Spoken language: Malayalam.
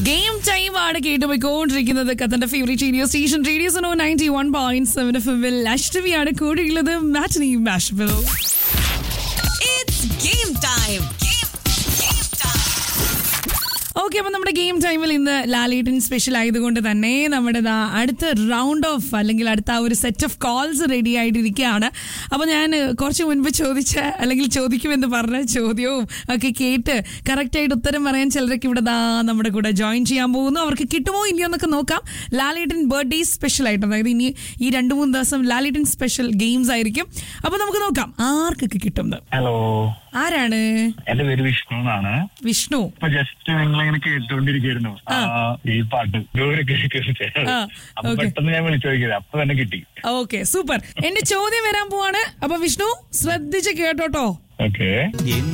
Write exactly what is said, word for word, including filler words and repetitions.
ഗെയിം ടൈം ആണ് കേട്ടുപോയിക്കൊണ്ടിരിക്കുന്നത്. കത്തന്റെ favourite radio station radio Suno ninety one point seven F എമ്മിൽ അഷ്ടമിയാണ് കൂടെയുള്ളത്. മാറ്റിനി മാഷ്ബിൾ. ഓക്കെ, അപ്പൊ നമ്മുടെ ഗെയിം ടൈമിൽ ഇന്ന് ലാലേട്ടൻ സ്പെഷ്യൽ ആയതുകൊണ്ട് തന്നെ നമ്മുടെ അടുത്ത റൗണ്ട് ഓഫ് അല്ലെങ്കിൽ അടുത്ത ആ ഒരു സെറ്റ് ഓഫ് കോൾസ് റെഡി ആയിട്ടിരിക്കുകയാണ്. അപ്പോൾ ഞാൻ കുറച്ച് മുൻപ് ചോദിച്ച അല്ലെങ്കിൽ ചോദിക്കുമെന്ന് പറഞ്ഞ ചോദ്യവും ഒക്കെ കേട്ട് കറക്റ്റായിട്ട് ഉത്തരം പറയാൻ ചിലരൊക്കെ ഇവിടെ ദാ നമ്മുടെ കൂടെ ജോയിൻ ചെയ്യാൻ പോകുന്നു. അവർക്ക് കിട്ടുമോ ഇല്ലയോ എന്നൊക്കെ നോക്കാം. ലാലേട്ടൻ ബർത്ത്ഡേ സ്പെഷ്യൽ ആയിട്ട്, അതായത് ഇനി ഈ രണ്ട് മൂന്ന് ദിവസം ലാലേട്ടൻ സ്പെഷ്യൽ ഗെയിംസ് ആയിരിക്കും. അപ്പൊ നമുക്ക് നോക്കാം ആർക്കൊക്കെ കിട്ടുന്നത്. ഹലോ, ആരാണ്? എന്റെ പേര് വിഷ്ണു എന്നാണ്. വിഷ്ണു, ഇപ്പൊ ജസ്റ്റ് നിങ്ങളിങ്ങനെ കേട്ടോണ്ടിരിക്കുന്നു ഈ പാട്ട് അപ്പൊ പെട്ടെന്ന് ഞാൻ വിളിച്ചു ചോദിക്കുന്നത്, അപ്പൊ തന്നെ കിട്ടി. Okay, super. എന്റെ ചോദ്യം വരാൻ പോവാണ്. അപ്പൊ വിഷ്ണു ശ്രദ്ധിച്ച് കേട്ടോട്ടോ. ഓക്കെ.